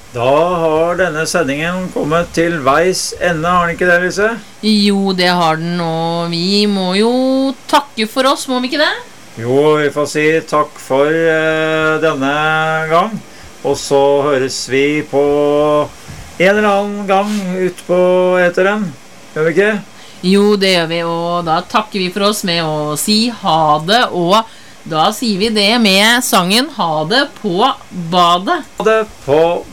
Da har denne sendingen kommet til veis ende, har den ikke det, Lise? Jo, det har den, og vi må jo takke for oss, må vi ikke det? Jo, vi får si takk for denne gang, og så høres vi på en eller annen gang ut på eteren, gjør vi ikke? Jo, det gjør vi, og da takker vi for oss med å si ha det, og da sier vi det med sangen Ha det på badet. Ha det på